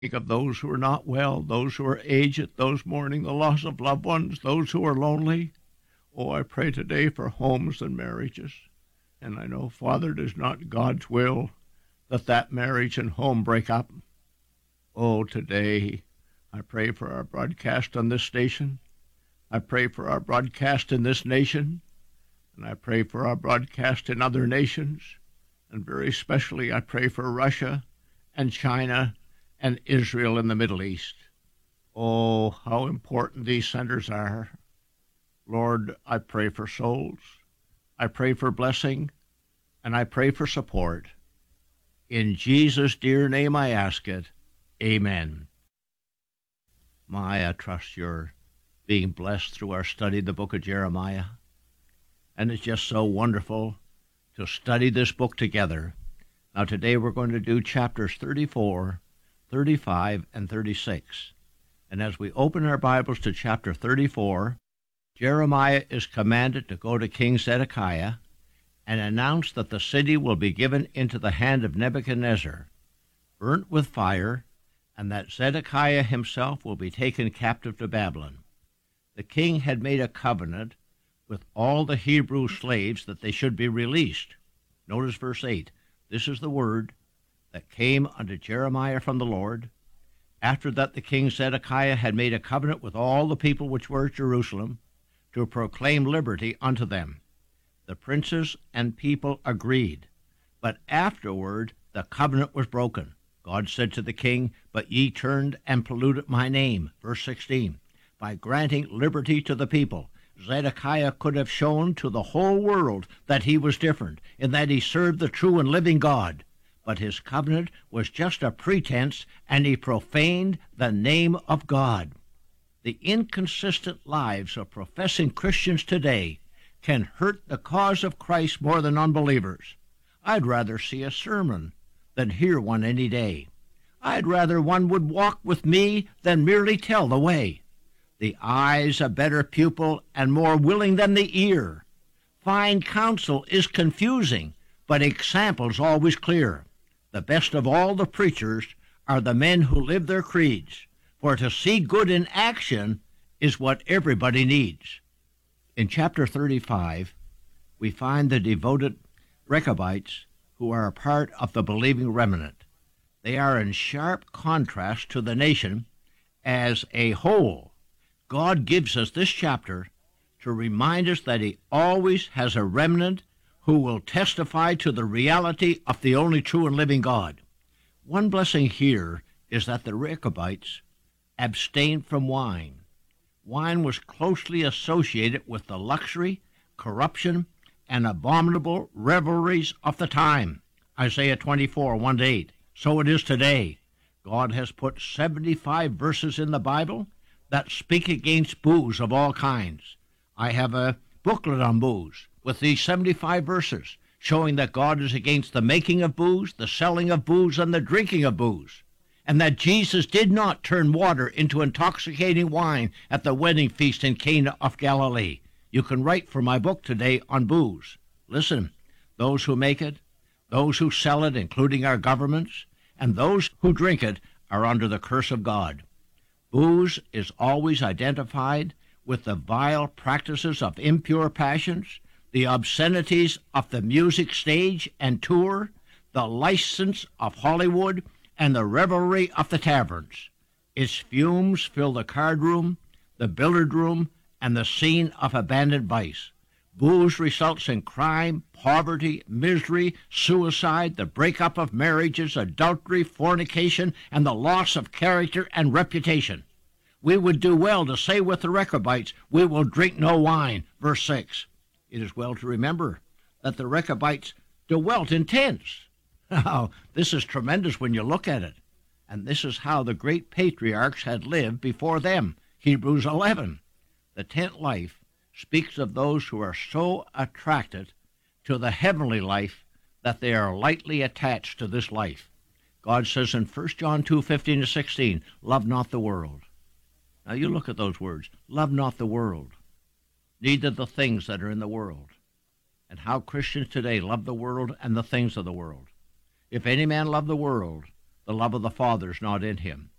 Think of those who are not well, those who are aged, those mourning the loss of loved ones, those who are lonely. Oh, I pray today for homes and marriages. And I know, Father, it is not God's will that that marriage and home break up. Oh, today I pray for our broadcast on this station. I pray for our broadcast in this nation. And I pray for our broadcast in other nations. And very especially I pray for Russia and China and Israel in the Middle East. Oh, how important these centers are. Lord, I pray for souls. I pray for blessing, and I pray for support. In Jesus' dear name I ask it. Amen. I trust you're being blessed through our study of the book of Jeremiah. And it's just so wonderful to study this book together. Now today we're going to do chapters 34, 35, and 36. And as we open our Bibles to chapter 34, Jeremiah is commanded to go to King Zedekiah and announce that the city will be given into the hand of Nebuchadnezzar, burnt with fire, and that Zedekiah himself will be taken captive to Babylon. The king had made a covenant with all the Hebrew slaves that they should be released. Notice verse 8. This is the word that came unto Jeremiah from the Lord. After that the king Zedekiah had made a covenant with all the people which were at Jerusalem, to proclaim liberty unto them. The princes and people agreed, but afterward the covenant was broken. God said to the king, but ye turned and polluted my name. Verse 16. By granting liberty to the people, Zedekiah could have shown to the whole world that he was different, in that he served the true and living God. But his covenant was just a pretense, and he profaned the name of God. The inconsistent lives of professing Christians today can hurt the cause of Christ more than unbelievers. I'd rather see a sermon than hear one any day. I'd rather one would walk with me than merely tell the way. The eye's a better pupil and more willing than the ear. Fine counsel is confusing, but example's always clear. The best of all the preachers are the men who live their creeds. For to see good in action is what everybody needs. In chapter 35, we find the devoted Rechabites who are a part of the believing remnant. They are in sharp contrast to the nation as a whole. God gives us this chapter to remind us that he always has a remnant who will testify to the reality of the only true and living God. One blessing here is that the Rechabites abstained from wine. Wine was closely associated with the luxury, corruption, and abominable revelries of the time. Isaiah 24, 1-8. So it is today. God has put 75 verses in the Bible that speak against booze of all kinds. I have a booklet on booze with these 75 verses showing that God is against the making of booze, the selling of booze, and the drinking of booze, and that Jesus did not turn water into intoxicating wine at the wedding feast in Cana of Galilee. You can write for my book today on booze. Listen, those who make it, those who sell it, including our governments, and those who drink it are under the curse of God. Booze is always identified with the vile practices of impure passions, the obscenities of the music stage and tour, the license of Hollywood, and the revelry of the taverns. Its fumes fill the card room, the billiard room, and the scene of abandoned vice. Booze results in crime, poverty, misery, suicide, the breakup of marriages, adultery, fornication, and the loss of character and reputation. We would do well to say with the Rechabites, we will drink no wine. Verse 6. It is well to remember that the Rechabites dwelt in tents. Now, this is tremendous when you look at it. And this is how the great patriarchs had lived before them. Hebrews 11. The tent life speaks of those who are so attracted to the heavenly life that they are lightly attached to this life. God says in 1 John 2:15-16, love not the world. Now you look at those words. Love not the world, neither the things that are in the world. And how Christians today love the world and the things of the world. If any man love the world, The love of the Father's not in him.